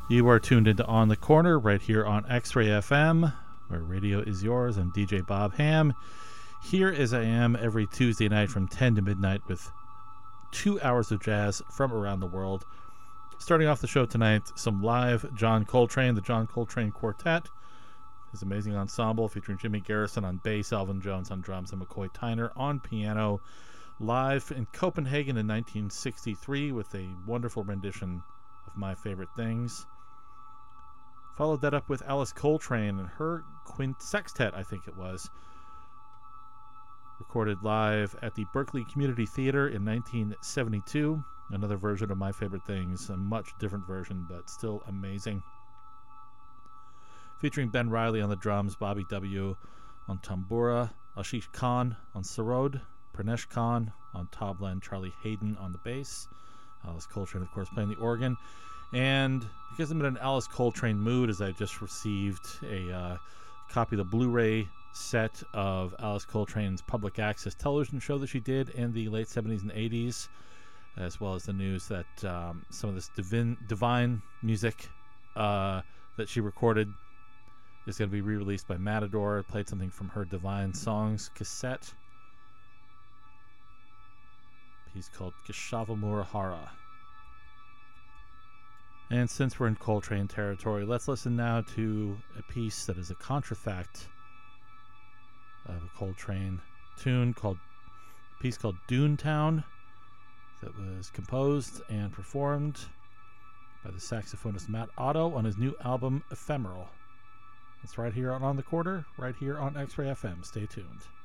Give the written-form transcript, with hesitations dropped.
You are tuned into On the Corner right here on X-Ray FM, where radio is yours. I'm DJ Bob Ham, here as I am every Tuesday night from 10 to midnight with 2 hours of jazz from around the world. Starting off the show tonight, some live John Coltrane, the John Coltrane Quartet, his amazing ensemble featuring Jimmy Garrison on bass, Elvin Jones on drums, and McCoy Tyner on piano, live in Copenhagen in 1963 with a wonderful rendition of My Favorite Things. Followed that up with Alice Coltrane and her sextet, I think it was, recorded live at the Berkeley Community Theater in 1972. Another version of My Favorite Things, a much different version, but still amazing. Featuring Ben Riley on the drums, Bobby W. on tambura, Ashish Khan on sarod, Pranesh Khan on tabla, and Charlie Hayden on the bass. Alice Coltrane, of course, playing the organ. And because I'm in an Alice Coltrane mood, as I just received a copy of the Blu-ray set of Alice Coltrane's public access television show that she did in the late 70s and 80s, as well as the news that some of this divine music that she recorded is going to be re-released by Matador. I played something from her Divine Songs cassette. A piece called Keshavamura Hara. And since we're in Coltrane territory, let's listen now to a piece that is a contrafact of a Coltrane tune, a piece called Dune Town, that was composed and performed by the saxophonist Matt Otto on his new album Ephemeral. That's right here on the Corner, right here on X-Ray FM. Stay tuned.